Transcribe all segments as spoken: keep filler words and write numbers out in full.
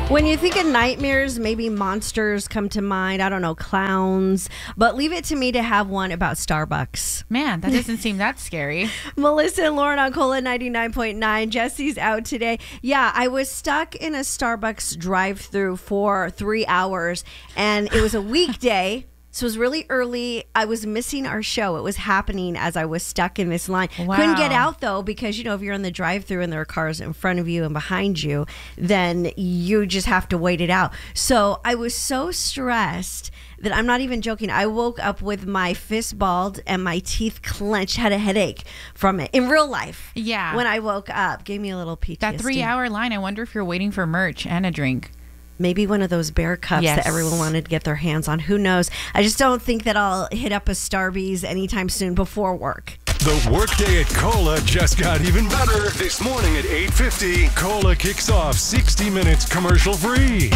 When you think of nightmares, maybe monsters come to mind. I don't know, clowns. But leave it to me to have one about Starbucks. Man, that doesn't seem that scary. Melissa and Lauren on Cola ninety-nine point nine. Jesse's out today. Yeah, I was stuck in a Starbucks drive-thru for three hours, and it was a weekday. So it was really early. I was missing our show. It was happening as I was stuck in this line. Wow. Couldn't get out, though, because, you know, if you're in the drive-thru and there are cars in front of you and behind you, then you just have to wait it out. So I was so stressed that I'm not even joking. I woke up with my fist balled and my teeth clenched, had a headache from it in real life. Yeah. When I woke up, gave me a little P T S D. That three-hour line, I wonder if you're waiting for merch and a drink. Maybe one of those bear cups Yes. that everyone wanted to get their hands on. Who knows? I just don't think that I'll hit up a Starbucks anytime soon before work. The workday at Cola just got even better. This morning at eight fifty, Cola kicks off sixty minutes commercial free.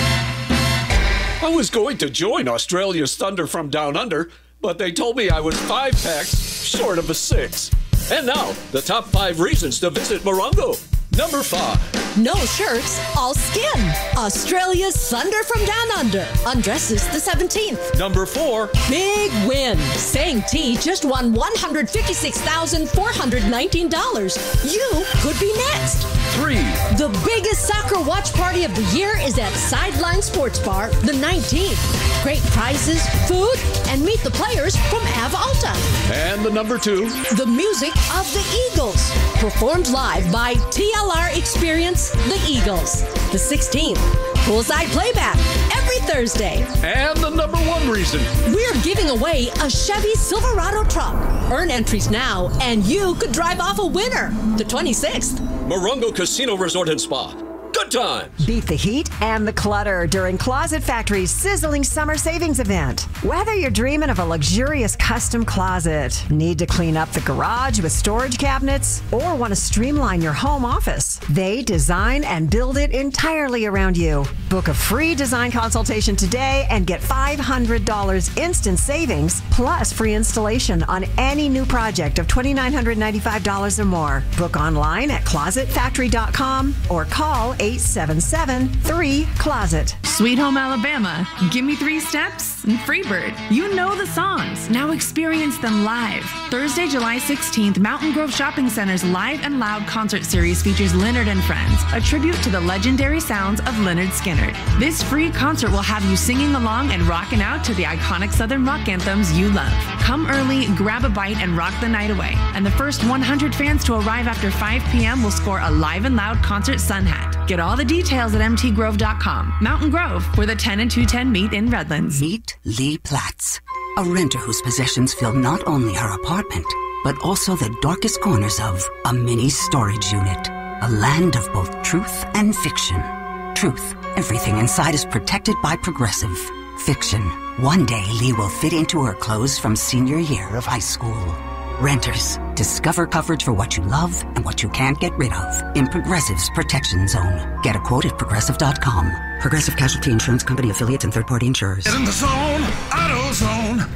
I was going to join Australia's Thunder from Down Under, but they told me I was five packs short of a six. And now, the top five reasons to visit Morongo. Number five. No shirts, all skin. Australia's Thunder from Down Under. Undresses the seventeenth. Number four. Big win. Sang T just won one hundred fifty-six thousand four hundred nineteen dollars. You could be next. Three. The biggest soccer watch party of the year is at Sideline Sports Bar, the nineteenth. Great prizes, food, and meet the players from Ave Alta. And the number two. The music of the Eagles. Performed live by T L R Experience, the Eagles. The sixteenth. Poolside playback every Thursday. And the number one reason. We're giving away a Chevy Silverado truck. Earn entries now, and you could drive off a winner. The twenty-sixth. Morongo Casino Resort and Spa. Good times. Beat the heat and the clutter during Closet Factory's sizzling summer savings event. Whether you're dreaming of a luxurious custom closet, need to clean up the garage with storage cabinets, or want to streamline your home office, they design and build it entirely around you. Book a free design consultation today and get five hundred dollars instant savings plus free installation on any new project of two thousand nine hundred ninety-five dollars or more. Book online at closet factory dot com or call eight seven seven three closet. Sweet Home Alabama, Gimme Three Steps, and Freebird. You know the songs. Now experience them live. Thursday, July sixteenth, Mountain Grove Shopping Center's Live and Loud concert series features Leonard and Friends, a tribute to the legendary sounds of Leonard Skinner. This free concert will have you singing along and rocking out to the iconic Southern rock anthems you love. Come early, grab a bite, and rock the night away. And the first one hundred fans to arrive after five p.m. will score a Live and Loud concert sun hat. Get all the details at m t grove dot com. Mountain Grove, where the ten and two ten meet in Redlands. Meet Lee Platts, a renter whose possessions fill not only her apartment, but also the darkest corners of a mini storage unit. A land of both truth and fiction. Truth, everything inside is protected by Progressive. Fiction, one day Lee will fit into her clothes from senior year of high school. Renters, discover coverage for what you love and what you can't get rid of in Progressive's Protection Zone. Get a quote at progressive dot com. Progressive Casualty Insurance Company affiliates and third-party insurers. Get in the zone, AutoZone.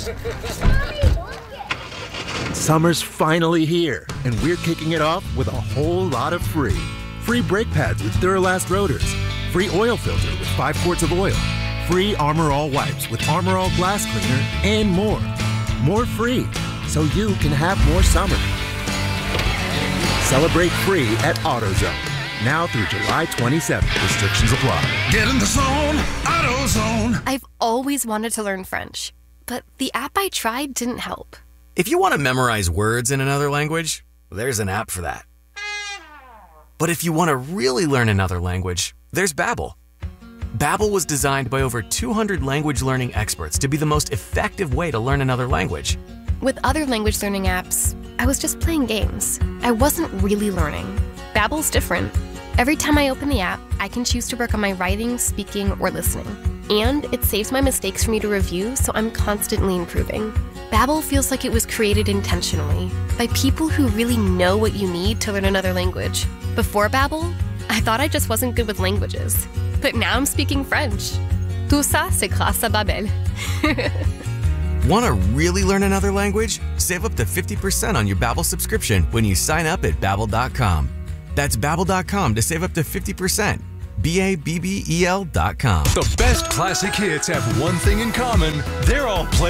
Summer's finally here, and we're kicking it off with a whole lot of free. Free brake pads with Duralast rotors. Free oil filter with five quarts of oil. Free Armor All wipes with Armor All glass cleaner, and more. More free, so you can have more summer. Celebrate free at AutoZone. Now through July twenty-seventh. Restrictions apply. Get in the zone, AutoZone. I've always wanted to learn French, but the app I tried didn't help. If you want to memorize words in another language, there's an app for that. But if you want to really learn another language, there's Babbel. Babbel was designed by over two hundred language learning experts to be the most effective way to learn another language. With other language learning apps, I was just playing games. I wasn't really learning. Babbel's different. Every time I open the app, I can choose to work on my writing, speaking, or listening. And it saves my mistakes for me to review, so I'm constantly improving. Babbel feels like it was created intentionally by people who really know what you need to learn another language. Before Babbel, I thought I just wasn't good with languages. But now I'm speaking French. Tout ça, c'est grâce à Babbel. Want to really learn another language? Save up to fifty percent on your Babbel subscription when you sign up at babbel dot com. That's babbel dot com to save up to fifty percent. B A B B E L dot com. The best classic hits have one thing in common. They're all played